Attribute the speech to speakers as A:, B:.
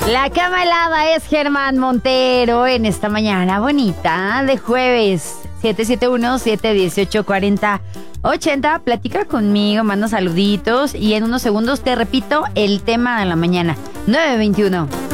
A: La cama helada es Germán Montero en esta mañana bonita de jueves. 771-718-4080. Platica conmigo, manda saluditos y en unos segundos te repito el tema de la mañana. 921.